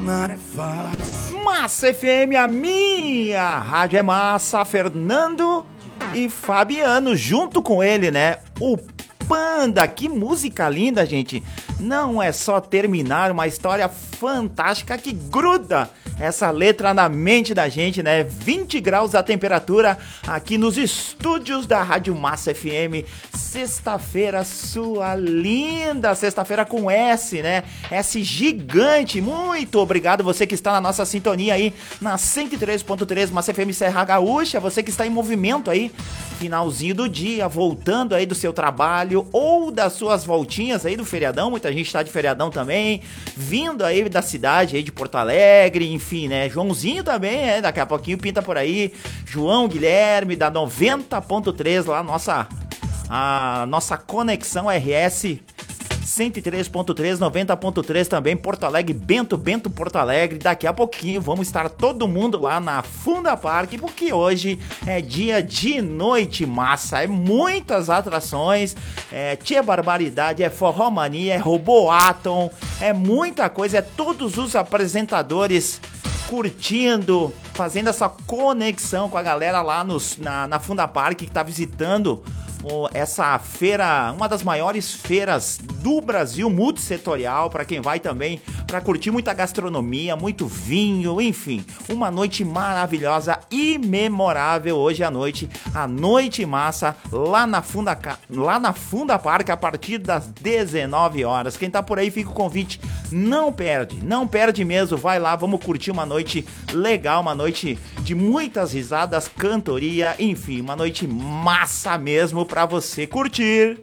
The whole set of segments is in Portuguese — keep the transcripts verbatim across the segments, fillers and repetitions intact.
Massa F M, a minha rádio é massa. Fernando e Fabiano, junto com ele, né? O Panda, que música linda, gente. Não é só terminar uma história fantástica que gruda essa letra na mente da gente, né? vinte graus a temperatura aqui nos estúdios da Rádio Massa F M. Sexta-feira, sua linda sexta-feira com S, né? S gigante. Muito obrigado você que está na nossa sintonia aí na cento e três ponto três Massa F M Serra Gaúcha. Você que está em movimento aí, finalzinho do dia, voltando aí do seu trabalho ou das suas voltinhas aí do feriadão. Muita gente está de feriadão também, vindo aí da cidade aí de Porto Alegre, enfim, né? Joãozinho também, é, daqui a pouquinho pinta por aí. João Guilherme da noventa ponto três, lá nossa a nossa conexão R S cento e três ponto três, noventa ponto três também, Porto Alegre, Bento, Bento, Porto Alegre. Daqui a pouquinho vamos estar todo mundo lá na Funda Park, porque hoje é dia de noite massa, é muitas atrações, é tia barbaridade, é forró mania, é Roboaton, é muita coisa, é todos os apresentadores curtindo, fazendo essa conexão com a galera lá nos, na, na Funda Park, que tá visitando essa feira, uma das maiores feiras do Brasil, multissetorial, para quem vai também para curtir muita gastronomia, muito vinho, enfim, uma noite maravilhosa e memorável hoje à noite, a noite massa lá na Funda, lá na Funda Park a partir das dezenove horas. Quem tá por aí, fica o convite, não perde, não perde mesmo, vai lá, vamos curtir uma noite legal, uma noite de muitas risadas, cantoria, enfim, uma noite massa mesmo pra você curtir.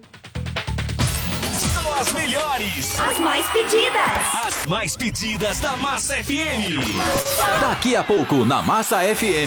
São as melhores, as mais pedidas, as mais pedidas da Massa F M. Daqui a pouco na Massa F M.